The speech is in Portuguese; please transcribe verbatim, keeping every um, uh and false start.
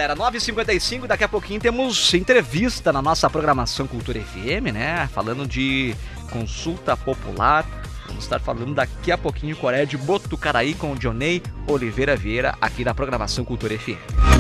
galera, nove e cinquenta e cinco, daqui a pouquinho temos entrevista na nossa programação Cultura F M, né? Falando de consulta popular. Vamos estar falando daqui a pouquinho Coreia de Botucaraí com o Dionei Oliveira Vieira aqui na programação Cultura F M.